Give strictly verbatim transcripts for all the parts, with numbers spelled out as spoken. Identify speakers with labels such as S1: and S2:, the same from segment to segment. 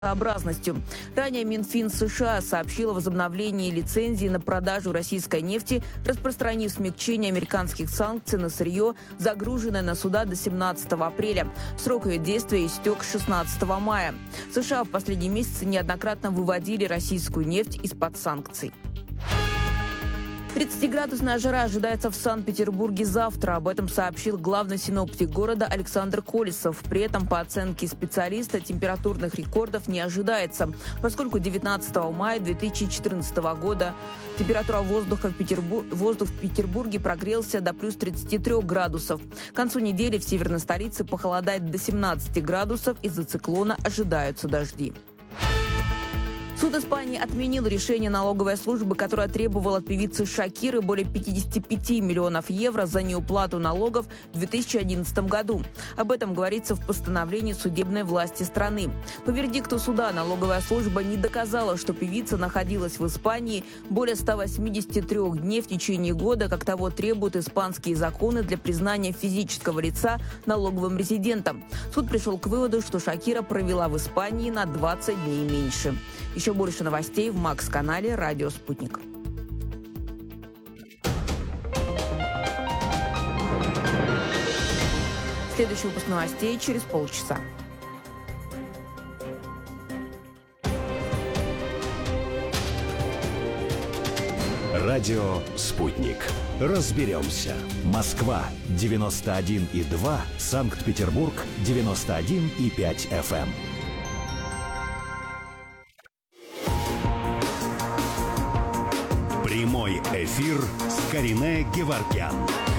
S1: образностью. Ранее Минфин США сообщил о возобновлении лицензии на продажу российской нефти, распространив смягчение американских санкций на сырье, загруженное на суда до семнадцатого апреля. Срок ее действия истек шестнадцатого мая. США в последние месяцы неоднократно выводили российскую нефть из-под санкций. тридцатиградусная жара ожидается в Санкт-Петербурге завтра. Об этом сообщил главный синоптик города Александр Колесов. При этом, по оценке специалиста, температурных рекордов не ожидается, поскольку девятнадцатого мая две тысячи четырнадцатого года температура воздуха в Петербур... воздух в Петербурге прогрелся до плюс тридцати трёх градусов. К концу недели в северной столице похолодает до семнадцати градусов. Из-за циклона ожидаются дожди. Суд Испании отменил решение налоговой службы, которая требовала от певицы Шакиры более пятидесяти пяти миллионов евро за неуплату налогов в две тысячи одиннадцатом году. Об этом говорится в постановлении судебной власти страны. По вердикту суда налоговая служба не доказала, что певица находилась в Испании более ста восьмидесяти трёх дней в течение года, как того требуют испанские законы для признания физического лица налоговым резидентом. Суд пришел к выводу, что Шакира провела в Испании на двадцать дней меньше. Еще больше новостей в Макс-канале «Радио Спутник». Следующий выпуск новостей через полчаса.
S2: Радио «Спутник». Разберемся. Москва девяносто один и два, Санкт-Петербург девяносто один и пять эф эм. Прямой эфир с Каринэ Геворгян.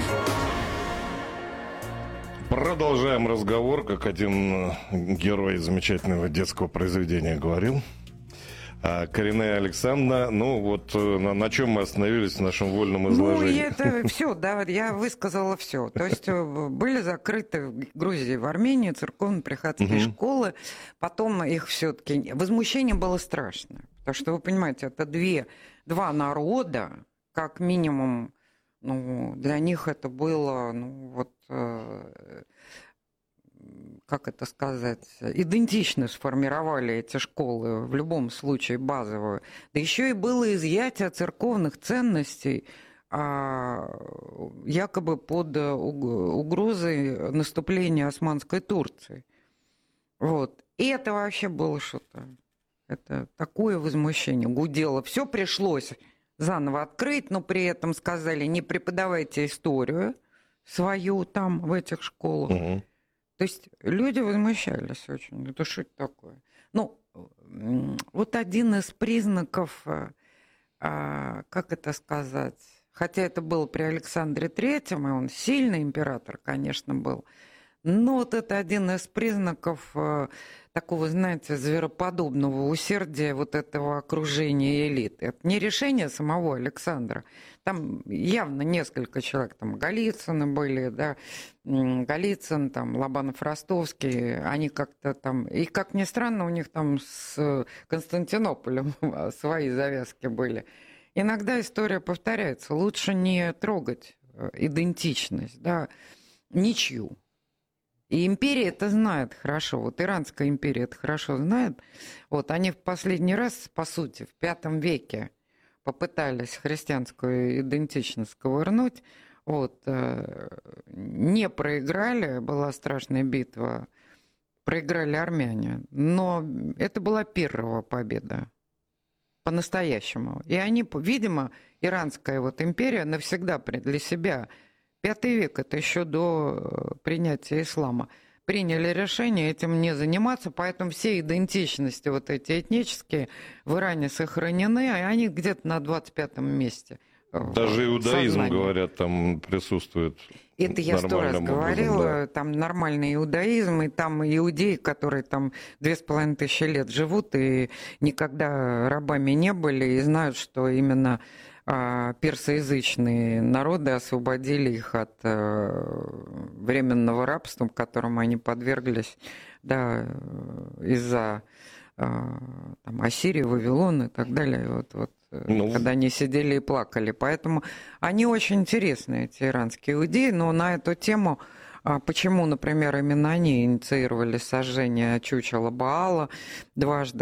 S3: Продолжаем разговор, как один герой замечательного детского произведения говорил. Каринэ Александровна, ну вот на, на чем мы остановились в нашем вольном изложении?
S4: Ну, это все, да, я высказала все. То есть были закрыты в Грузии, в Армении церковно-приходские угу. школы, потом их все-таки... Возмущение было страшное, потому что, вы понимаете, это две, два народа, как минимум, ну, для них это было, ну, вот... как это сказать, идентично сформировали эти школы, в любом случае базовую. Да еще и было изъятие церковных ценностей, якобы под угрозой наступления Османской Турции. Вот. И это вообще было что-то. Это такое возмущение гудело. Все пришлось заново открыть, но при этом сказали, не преподавайте историю свою там, в этих школах. Угу. То есть люди возмущались очень. Это что это такое? Ну, вот один из признаков, как это сказать, хотя это было при Александре Третьем, и он сильный император, конечно, был, но вот это один из признаков такого, знаете, звероподобного усердия вот этого окружения элиты. Это не решение самого Александра. Там явно несколько человек, там Голицыны были, да, Голицын, там Лобанов-Ростовский, они как-то там, и как ни странно, у них там с Константинополем свои завязки были. Иногда история повторяется. Лучше не трогать идентичность, да, ничью. И империя это знает хорошо. Вот Иранская империя это хорошо знает. Вот они в последний раз, по сути, в пятом веке попытались христианскую идентичность ковырнуть. Вот, не проиграли, была страшная битва, проиграли армяне. Но это была первая победа. По-настоящему. И они, видимо, Иранская вот империя навсегда для себя... Пятый век, это еще до принятия ислама, приняли решение этим не заниматься, поэтому все идентичности, вот эти этнические, в Иране сохранены, а они где-то на двадцать пятом месте.
S3: Даже иудаизм, сознании. Говорят, там присутствует.
S4: Это я сто раз
S3: образом,
S4: говорила,
S3: да.
S4: Там нормальный иудаизм, и там иудеи, которые там две с половиной тысячи лет живут и никогда рабами не были, и знают, что именно... персоязычные народы освободили их от э, временного рабства, которому они подверглись, да, из-за э, там, Ассирии, Вавилона и так далее, вот, вот, ну... когда они сидели и плакали. Поэтому они очень интересные, эти иранские иудеи, но на эту тему А почему, например, именно они инициировали сожжение чучела Баала дважды?